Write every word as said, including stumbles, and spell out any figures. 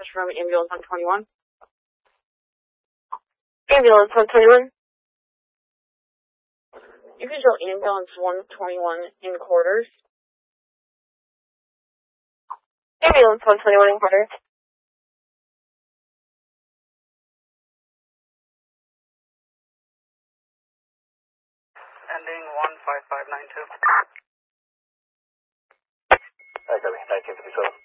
message from ambulance one twenty-one. Ambulance one twenty-one. You can show ambulance one twenty-one in quarters. Ambulance one twenty-one in quarters. Ending one five five nine two. Hi, Debbie. nineteen fifty-seven.